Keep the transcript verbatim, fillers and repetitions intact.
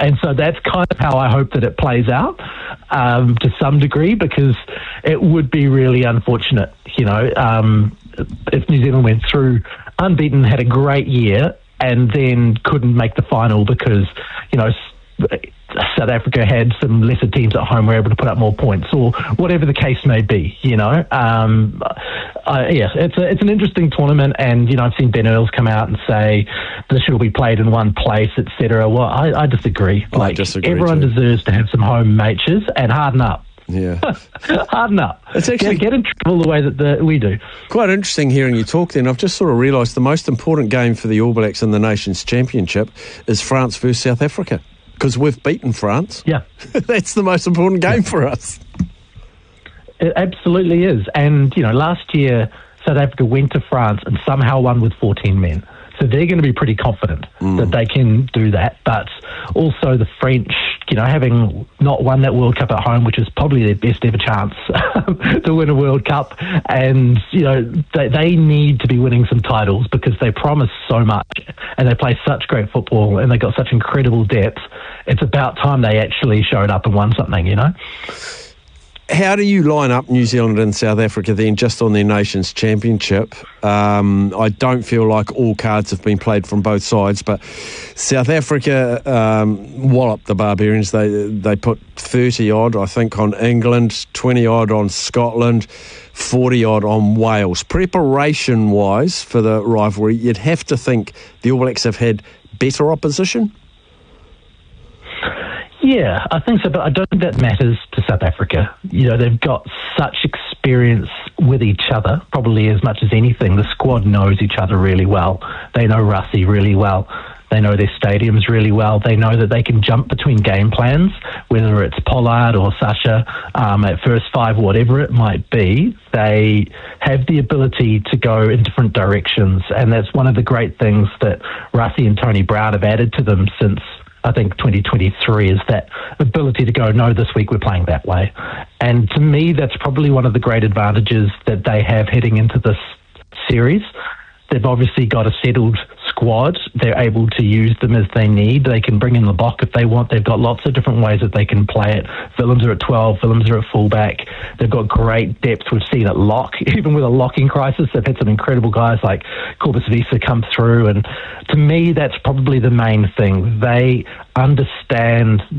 And so that's kind of how I hope that it plays out um, to some degree, because it would be really unfortunate, you know, um, if New Zealand went through unbeaten, had a great year, and then couldn't make the final because, you know, South Africa had some lesser teams at home were able to put up more points, or whatever the case may be, you know. Um, uh, yeah, it's a, it's an interesting tournament, and, you know, I've seen Ben Earls come out and say this should be played in one place, et cetera. Well, I, I disagree. I like, disagree everyone too. deserves to have some home matches and harden up. Yeah. Harden up. It's actually get, get in trouble the way that the, we do. Quite interesting hearing you talk then. I've just sort of realised the most important game for the All Blacks in the Nations Championship is France versus South Africa, because we've beaten France. Yeah. That's the most important game for us. It absolutely is. And, you know, last year South Africa went to France and somehow won with fourteen men. So they're going to be pretty confident mm. that they can do that. But also the French, you know, having not won that World Cup at home, which is probably their best ever chance to win a World Cup. And, you know, they, they need to be winning some titles because they promise so much and they play such great football and they've got such incredible depth. It's about time they actually showed up and won something, you know? How do you line up New Zealand and South Africa then just on their Nations Championship? Um, I don't feel like all cards have been played from both sides, but South Africa um, walloped the Barbarians. They they put thirty odd, I think, on England, twenty odd on Scotland, forty odd on Wales. Preparation-wise for the rivalry, you'd have to think the All Blacks have had better opposition? Yeah, I think so, but I don't think that matters to South Africa. You know, they've got such experience with each other, probably as much as anything. The squad knows each other really well. They know Rassie really well. They know their stadiums really well. They know that they can jump between game plans, whether it's Pollard or Sasha um, at first five, whatever it might be. They have the ability to go in different directions, and that's one of the great things that Rassie and Tony Brown have added to them since I think twenty twenty-three, is that ability to go, no, this week we're playing that way. And to me, that's probably one of the great advantages that they have heading into this series. They've obviously got a settled squad. They're able to use them as they need. They can bring in the block if they want. They've got lots of different ways that they can play it. Willems are at twelve, Willems are at fullback. They've got great depth. We've seen it lock, even with a locking crisis. They've had some incredible guys like Corbus Visa come through. And to me, that's probably the main thing. They understand